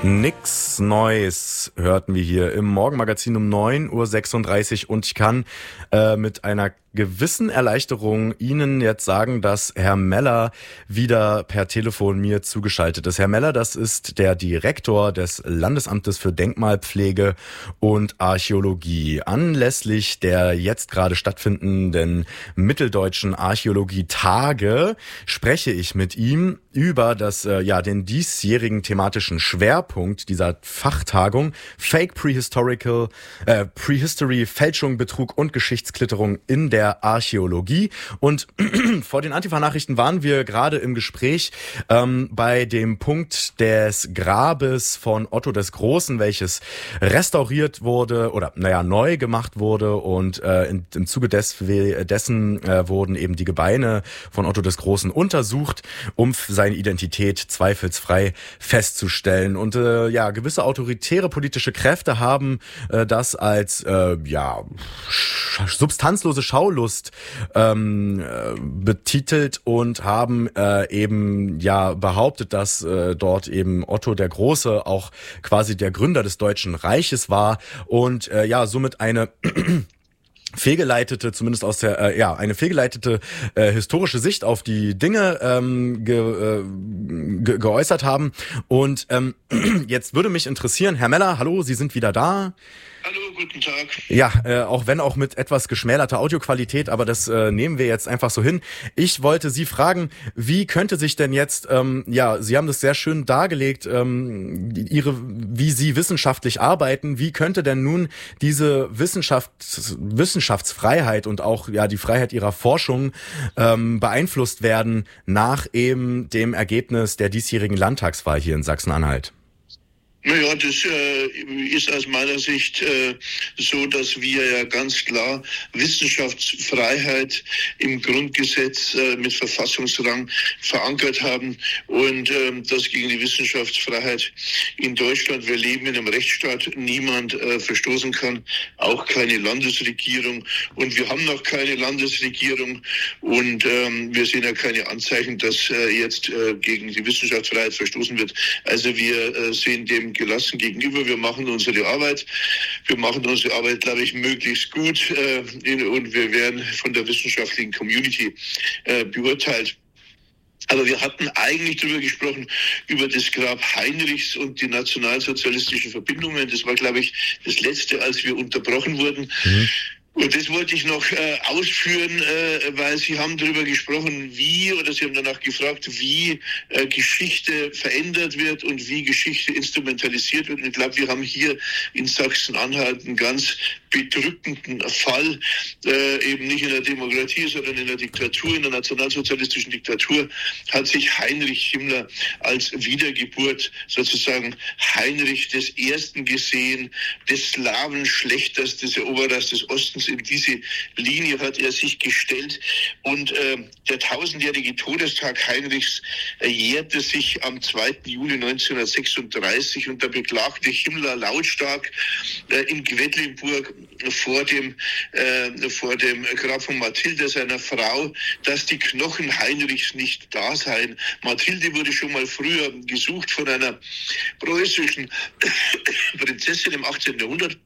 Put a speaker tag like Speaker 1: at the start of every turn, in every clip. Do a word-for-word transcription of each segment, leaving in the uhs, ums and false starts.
Speaker 1: Nix Neues hörten wir hier im Morgenmagazin um neun Uhr sechsunddreißig und ich kann äh, mit einer gewissen Erleichterung Ihnen jetzt sagen, dass Herr Meller wieder per Telefon mir zugeschaltet ist. Herr Meller, das ist der Direktor des Landesamtes für Denkmalpflege und Archäologie. Anlässlich der jetzt gerade stattfindenden Mitteldeutschen Archäologie-Tage spreche ich mit ihm über das, äh, ja, den diesjährigen thematischen Schwerpunkt dieser Fachtagung: Fake Prehistorical, äh, Prehistory, Fälschung, Betrug und Geschichtsklitterung in der Archäologie. Und vor den Antifa-Nachrichten waren wir gerade im Gespräch ähm, bei dem Punkt des Grabes von Otto des Großen, welches restauriert wurde oder naja neu gemacht wurde, und äh, in, im Zuge des, dessen äh, wurden eben die Gebeine von Otto des Großen untersucht, um seine Identität zweifelsfrei festzustellen. Und äh, ja, gewisse autoritäre politische Kräfte haben äh, das als äh, ja substanzlose Schaulust ähm, äh, betitelt und haben äh, eben ja behauptet, dass äh, dort eben Otto der Große auch quasi der Gründer des Deutschen Reiches war und äh, ja somit eine fehlgeleitete, zumindest aus der, äh, ja, eine fehlgeleitete äh, historische Sicht auf die Dinge ähm, ge, äh, ge, geäußert haben. Und ähm, jetzt würde mich interessieren, Herr Meller, hallo, Sie sind wieder da.
Speaker 2: Hallo, guten Tag.
Speaker 1: Ja, äh, auch wenn auch mit etwas geschmälerter Audioqualität, aber das äh, nehmen wir jetzt einfach so hin. Ich wollte Sie fragen, wie könnte sich denn jetzt, ähm, ja, Sie haben das sehr schön dargelegt, ähm, Ihre, wie Sie wissenschaftlich arbeiten, wie könnte denn nun diese Wissenschafts-, Wissenschaftsfreiheit und auch ja die Freiheit Ihrer Forschung ähm, beeinflusst werden nach eben dem Ergebnis der diesjährigen Landtagswahl hier in Sachsen-Anhalt?
Speaker 2: Naja, das äh, ist aus meiner Sicht äh, so, dass wir ja ganz klar Wissenschaftsfreiheit im Grundgesetz äh, mit Verfassungsrang verankert haben und äh, dass gegen die Wissenschaftsfreiheit in Deutschland, wir leben in einem Rechtsstaat, niemand äh, verstoßen kann, auch keine Landesregierung, und wir haben noch keine Landesregierung und ähm, wir sehen ja keine Anzeichen, dass äh, jetzt äh, gegen die Wissenschaftsfreiheit verstoßen wird. Also wir äh, sehen dem gelassen gegenüber. Wir machen unsere Arbeit. Wir machen unsere Arbeit, glaube ich, möglichst gut äh, und wir werden von der wissenschaftlichen Community äh, beurteilt. Aber wir hatten eigentlich darüber gesprochen, über das Grab Heinrichs und die nationalsozialistischen Verbindungen. Das war, glaube ich, das Letzte, als wir unterbrochen wurden. Mhm. Und das wollte ich noch äh, ausführen, äh, weil Sie haben darüber gesprochen, wie, oder Sie haben danach gefragt, wie äh, Geschichte verändert wird und wie Geschichte instrumentalisiert wird. Und ich glaube, wir haben hier in Sachsen-Anhalt einen ganz bedrückenden Fall, äh, eben nicht in der Demokratie, sondern in der Diktatur, in der nationalsozialistischen Diktatur, hat sich Heinrich Himmler als Wiedergeburt, sozusagen Heinrich des Ersten gesehen, des Slawenschlechters, des Eroberers des Ostens. In diese Linie hat er sich gestellt und äh, der tausendjährige Todestag Heinrichs äh, jährte sich am zweiten Juli neunzehnhundertsechsunddreißig und da beklagte Himmler lautstark äh, in Quedlinburg vor dem äh, vor dem Grab von Mathilde, seiner Frau, dass die Knochen Heinrichs nicht da seien. Mathilde wurde schon mal früher gesucht von einer preußischen Prinzessin im achtzehnten Jahrhundert.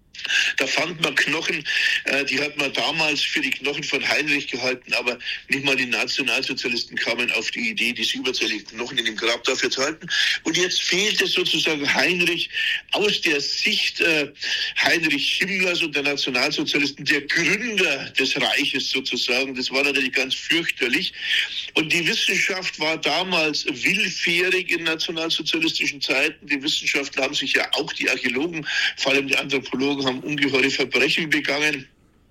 Speaker 2: Da fand man Knochen, äh, die hat man damals für die Knochen von Heinrich gehalten, aber nicht mal die Nationalsozialisten kamen auf die Idee, diese überzähligen Knochen in dem Grab dafür zu halten. Und jetzt fehlt es sozusagen Heinrich aus der Sicht äh, Heinrich Himmlers und der Nationalsozialisten, der Gründer des Reiches sozusagen. Das war natürlich ganz fürchterlich. Und die Wissenschaft war damals willfährig in nationalsozialistischen Zeiten. Die Wissenschaftler haben sich ja auch, die Archäologen, vor allem die Anthropologen, haben ungeheure Verbrechen begangen.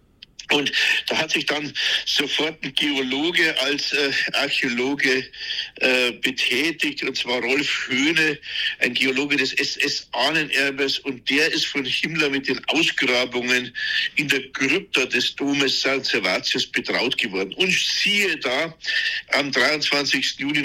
Speaker 2: Und da hat sich dann sofort ein Geologe als äh, Archäologe äh, betätigt, und zwar Rolf Höhne, ein Geologe des S S-Ahnenerbes, und der ist von Himmler mit den Ausgrabungen in der Krypta des Domes Sankt Servatius betraut geworden. Und siehe da, am dreiundzwanzigsten Juni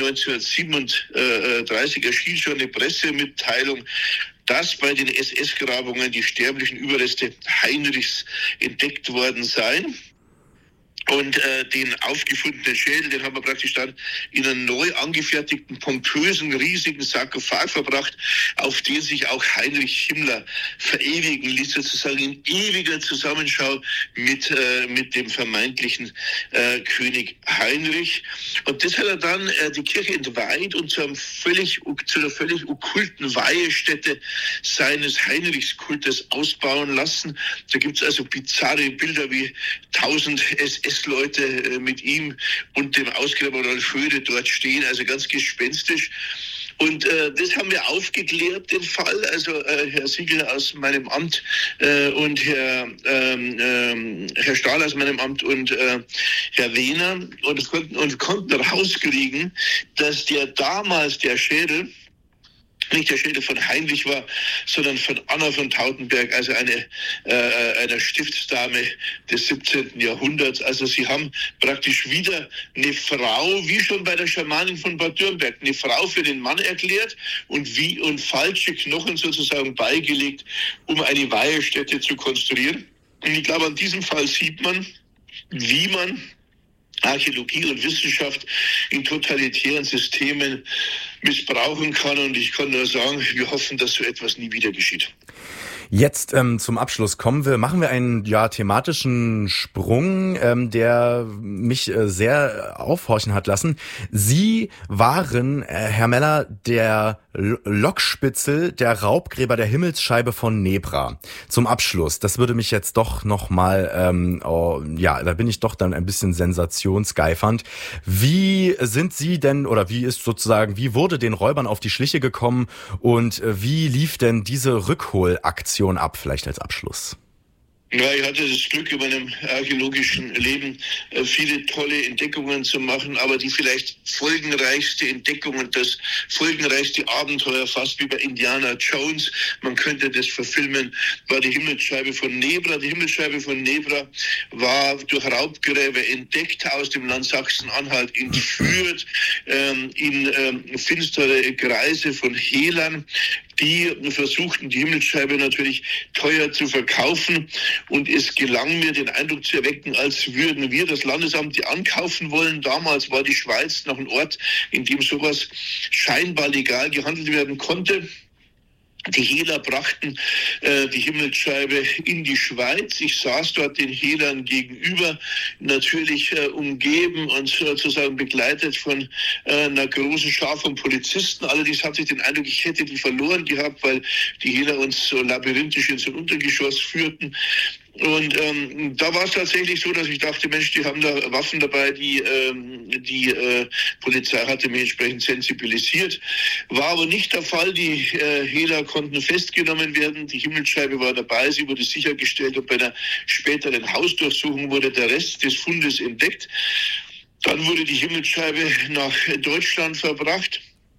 Speaker 2: neunzehnhundertsiebenunddreißig erschien schon eine Pressemitteilung, dass bei den S S-Grabungen die sterblichen Überreste Heinrichs entdeckt worden seien. Und äh, den aufgefundenen Schädel, den haben wir praktisch dann in einen neu angefertigten, pompösen, riesigen Sarkophag verbracht, auf den sich auch Heinrich Himmler verewigen ließ, sozusagen in ewiger Zusammenschau mit äh, mit dem vermeintlichen äh, König Heinrich. Und das hat er dann äh, die Kirche entweiht und zu, einem völlig, zu einer völlig okkulten Weihestätte seines Heinrichskultes ausbauen lassen. Da gibt es also bizarre Bilder wie tausend S S-Leute mit ihm und dem Ausgräber Rolf Höhde dort stehen, also ganz gespenstisch. Und äh, das haben wir aufgeklärt, den Fall. Also äh, Herr Siegel aus meinem Amt äh, und Herr, ähm, ähm, Herr Stahl aus meinem Amt und äh, Herr Wehner und konnten, und konnten rauskriegen, dass der damals der Schädel nicht der Schädel von Heinrich war, sondern von Anna von Tautenberg, also eine äh, einer Stiftsdame des siebzehnten Jahrhunderts. Also sie haben praktisch wieder eine Frau, wie schon bei der Schamanin von Bad Dürnberg, eine Frau für den Mann erklärt und wie und falsche Knochen sozusagen beigelegt, um eine Weihestätte zu konstruieren. Und ich glaube, an diesem Fall sieht man, wie man Archäologie und Wissenschaft in totalitären Systemen missbrauchen kann. Und ich kann nur sagen, wir hoffen, dass so etwas nie wieder geschieht.
Speaker 1: Jetzt ähm, zum Abschluss kommen wir, machen wir einen ja thematischen Sprung, ähm, der mich äh, sehr aufhorchen hat lassen. Sie waren, äh, Herr Meller, der L- Lockspitzel der Raubgräber der Himmelsscheibe von Nebra. Zum Abschluss, das würde mich jetzt doch noch mal, ähm, oh, ja, da bin ich doch dann ein bisschen sensationsgeifernd. Wie sind Sie denn, oder wie ist sozusagen, wie wurde den Räubern auf die Schliche gekommen und äh, wie lief denn diese Rückholaktion ab, vielleicht als Abschluss?
Speaker 2: Ja, ich hatte das Glück, in meinem archäologischen Leben äh, viele tolle Entdeckungen zu machen, aber die vielleicht folgenreichste Entdeckung und das folgenreichste Abenteuer, fast wie bei Indiana Jones, man könnte das verfilmen, war die Himmelsscheibe von Nebra. Die Himmelsscheibe von Nebra war durch Raubgräber entdeckt, aus dem Land Sachsen-Anhalt entführt, ähm, in ähm, finstere Kreise von Hehlern. Die versuchten, die Himmelsscheibe natürlich teuer zu verkaufen. Und es gelang mir, den Eindruck zu erwecken, als würden wir das Landesamt die ankaufen wollen. Damals war die Schweiz noch ein Ort, in dem sowas scheinbar legal gehandelt werden konnte. Die Hehler brachten äh, die Himmelsscheibe in die Schweiz. Ich saß dort den Hehlern gegenüber, natürlich äh, umgeben und sozusagen begleitet von äh, einer großen Schar von Polizisten. Allerdings hatte ich den Eindruck, ich hätte die verloren gehabt, weil die Hehler uns so labyrinthisch ins Untergeschoss führten. Und ähm, da war es tatsächlich so, dass ich dachte, Mensch, die haben da Waffen dabei, die ähm, die äh, Polizei hatte mich entsprechend sensibilisiert. War aber nicht der Fall. Die äh, Hehler konnten festgenommen werden. Die Himmelsscheibe war dabei, sie wurde sichergestellt und bei einer späteren Hausdurchsuchung wurde der Rest des Fundes entdeckt. Dann wurde die Himmelsscheibe nach Deutschland verbracht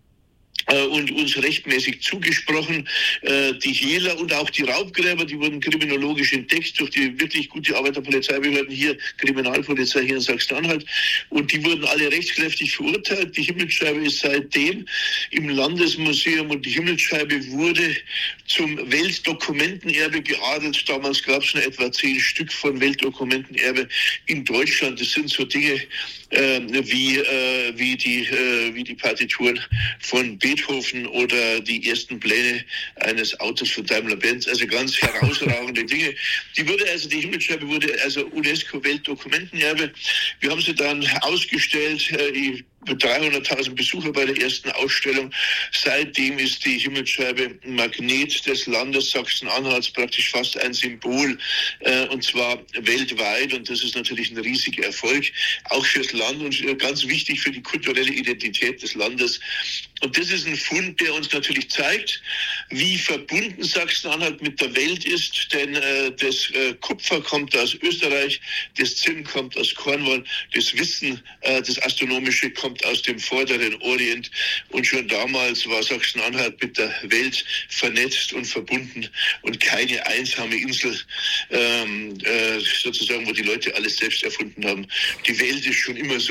Speaker 2: und uns rechtmäßig zugesprochen. Die Hehler und auch die Raubgräber, die wurden kriminologisch entdeckt durch die wirklich gute Arbeit der Polizeibehörden hier, Kriminalpolizei hier in Sachsen-Anhalt. Und die wurden alle rechtskräftig verurteilt. Die Himmelsscheibe ist seitdem im Landesmuseum und die Himmelsscheibe wurde zum Weltdokumentenerbe geadelt. Damals gab es nur etwa zehn Stück von Weltdokumentenerbe in Deutschland. Das sind so Dinge äh, wie, äh, wie, die, äh, wie die Partituren von Beethoven oder die ersten Pläne eines Autos von Daimler-Benz, also ganz herausragende Dinge. Die wurde also, die Himmelsscheibe wurde also UNESCO-Weltdokumentenerbe. Wir haben sie dann ausgestellt, äh, dreihunderttausend Besucher bei der ersten Ausstellung. Seitdem ist die Himmelsscheibe Magnet des Landes Sachsen-Anhalts, praktisch fast ein Symbol, äh, und zwar weltweit. Und das ist natürlich ein riesiger Erfolg, auch fürs Land und ganz wichtig für die kulturelle Identität des Landes. Und das ist ein Fund, der uns natürlich zeigt, wie verbunden Sachsen-Anhalt mit der Welt ist. Denn äh, das äh, Kupfer kommt aus Österreich, das Zinn kommt aus Cornwall, das Wissen, äh, das Astronomische kommt aus dem vorderen Orient. Und schon damals war Sachsen-Anhalt mit der Welt vernetzt und verbunden und keine einsame Insel, ähm, äh, sozusagen, wo die Leute alles selbst erfunden haben. Die Welt ist schon immer so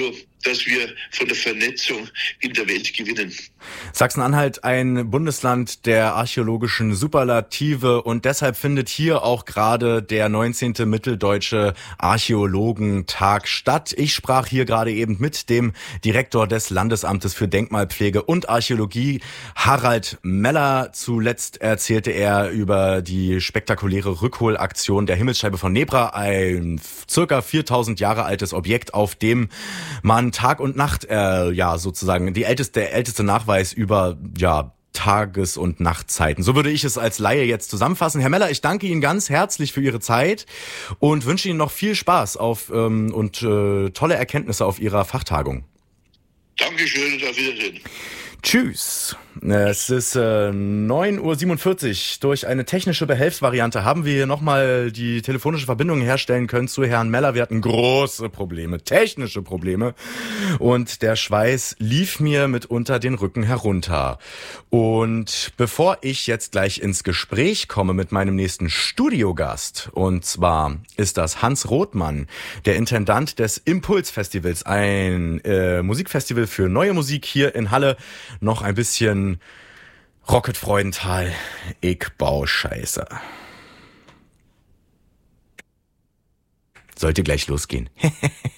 Speaker 2: dass wir von der Vernetzung in der Welt gewinnen.
Speaker 1: Sachsen-Anhalt, ein Bundesland der archäologischen Superlative, und deshalb findet hier auch gerade der neunzehnte Mitteldeutsche Archäologentag statt. Ich sprach hier gerade eben mit dem Direktor des Landesamtes für Denkmalpflege und Archäologie, Harald Meller. Zuletzt erzählte er über die spektakuläre Rückholaktion der Himmelsscheibe von Nebra, ein circa viertausend Jahre altes Objekt, auf dem man Tag und Nacht, äh, ja sozusagen, die älteste, der älteste Nachweis über, ja, Tages- und Nachtzeiten. So würde ich es als Laie jetzt zusammenfassen. Herr Meller, ich danke Ihnen ganz herzlich für Ihre Zeit und wünsche Ihnen noch viel Spaß auf ähm, und äh, tolle Erkenntnisse auf Ihrer Fachtagung.
Speaker 2: Dankeschön und auf Wiedersehen.
Speaker 1: Tschüss. Es ist äh, neun Uhr siebenundvierzig. Durch eine technische Behelfsvariante haben wir hier nochmal die telefonische Verbindung herstellen können zu Herrn Meller. Wir hatten große Probleme, technische Probleme. Und der Schweiß lief mir mitunter den Rücken herunter. Und bevor ich jetzt gleich ins Gespräch komme mit meinem nächsten Studiogast, und zwar ist das Hans Rothmann, der Intendant des Impulsfestivals, ein äh, Musikfestival für neue Musik hier in Halle, noch ein bisschen Rocket Freudenthal, ich bau Scheiße. Sollte gleich losgehen.